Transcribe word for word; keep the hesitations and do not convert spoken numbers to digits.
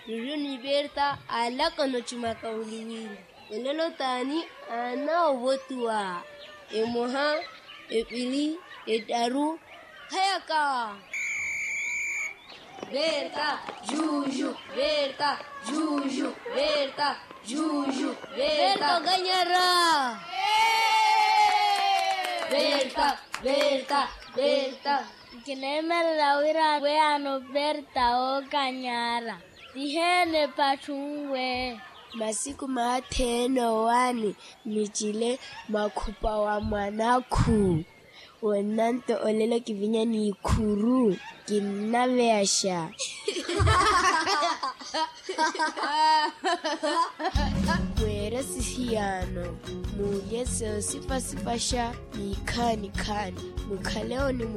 Luluni berta alaka no chumaka uliwili. Olelo tani ana wotua. Emoha, epili, edaru, hayaka. Berta, juju, berta, juju, berta, juju, berta ganyara. Berta, berta, berta. Kineme lawira we ano berta o ganyara. Dihene pachungwe. Masiku mateno wani michile makupa wa mwanaku. Wananto olelo kivinya ni kuru kinaveasha. Mwere sisiano. Muyese sipa sipasha ni kani kani. Mukaleo ni